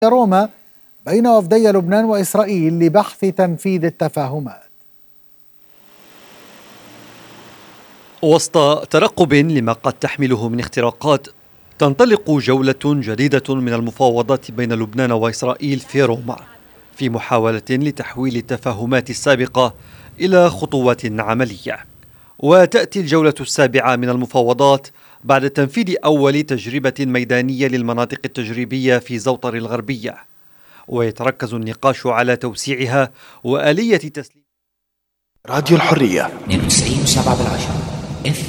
روما بين وفدي لبنان وإسرائيل لبحث تنفيذ التفاهمات. وسط ترقب لما قد تحمله من اختراقات، تنطلق جولة جديدة من المفاوضات بين لبنان وإسرائيل في روما، في محاولة لتحويل التفاهمات السابقة إلى خطوات عملية. وتأتي الجولة السابعة من المفاوضات بعد تنفيذ أول تجربة ميدانية للمناطق التجريبية في زوطر الغربية، ويتركز النقاش على توسيعها وآلية تسليم. راديو الحرية 92.7